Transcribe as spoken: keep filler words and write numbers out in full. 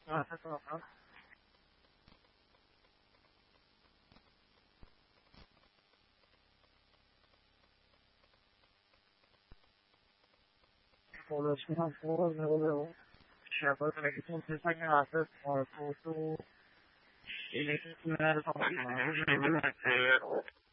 آه. خلاص میرم فوق نبوده شبات رگتون تسک حافظ پارکوتو ایلیکی کنار